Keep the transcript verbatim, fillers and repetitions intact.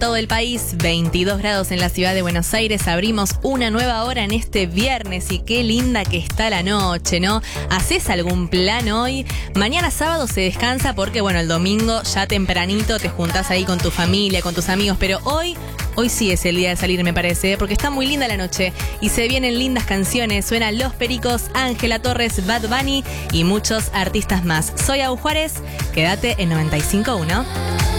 todo el país, veintidós grados en la ciudad de Buenos Aires. Abrimos una nueva hora en este viernes y qué linda que está la noche, ¿no? ¿Haces algún plan hoy? Mañana sábado se descansa porque, bueno, el domingo ya tempranito te juntás ahí con tu familia, con tus amigos, pero hoy... Hoy sí es el día de salir, me parece, porque está muy linda la noche y se vienen lindas canciones. Suenan Los Pericos, Ángela Torres, Bad Bunny y muchos artistas más. Soy Au Juárez, quédate en noventa y cinco punto uno.